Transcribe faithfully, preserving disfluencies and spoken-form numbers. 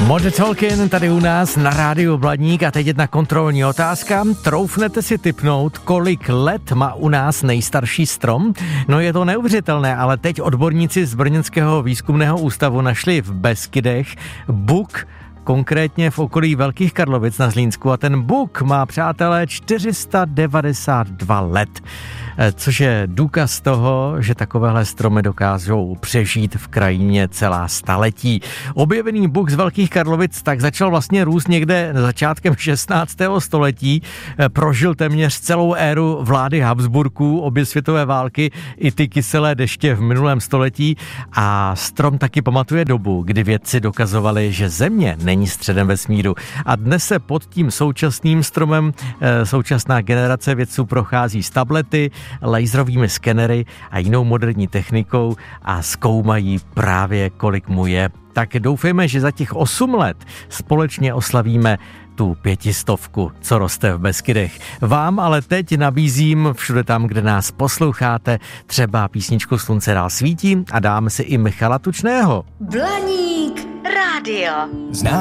Modern Talking tady u nás na rádiu Blaník a teď jedna kontrolní otázka. Troufnete si tipnout, kolik let má u nás nejstarší strom? No je to neuvěřitelné, ale teď odborníci z Brněnského výzkumného ústavu našli v Beskydech buk, konkrétně v okolí Velkých Karlovic na Zlínsku, a ten buk má, přátelé, čtyři sta devadesát dva let, což je důkaz toho, že takovéhle stromy dokážou přežít v krajině celá staletí. Objevený buk z Velkých Karlovic tak začal vlastně růst někde začátkem šestnáctého století, prožil téměř celou éru vlády Habsburků, obě světové války i ty kyselé deště v minulém století, a strom taky pamatuje dobu, kdy vědci dokazovali, že Země není středem vesmíru. A dnes se pod tím současným stromem současná generace vědců prochází s tablety, laserovými skenery a jinou moderní technikou a zkoumají právě, kolik mu je. Tak doufejme, že za těch osm let společně oslavíme tu pětistovku, co roste v Beskydech. Vám ale teď nabízím všude tam, kde nás posloucháte, třeba písničku Slunce dál svítí a dáme si i Michala Tučného. Blaník rádio. Zná